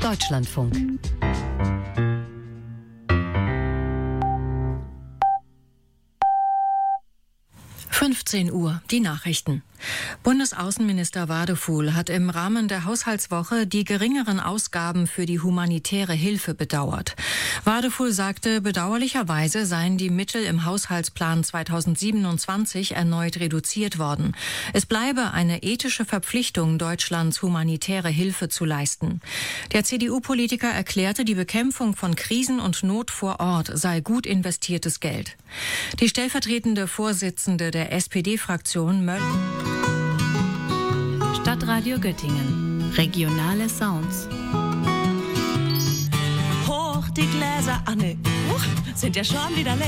Deutschlandfunk. 15 Uhr, die Nachrichten. Bundesaußenminister Wadefuhl hat im Rahmen der Haushaltswoche die geringeren Ausgaben für die humanitäre Hilfe bedauert. Wadefuhl sagte, bedauerlicherweise seien die Mittel im Haushaltsplan 2027 erneut reduziert worden. Es bleibe eine ethische Verpflichtung, Deutschlands humanitäre Hilfe zu leisten. Der CDU-Politiker erklärte, die Bekämpfung von Krisen und Not vor Ort sei gut investiertes Geld. Die stellvertretende Vorsitzende der SPD-Fraktion Möll. Stadtradio Göttingen. Regionale Sounds. Hoch die Gläser, Anne. Sind ja schon wieder leer.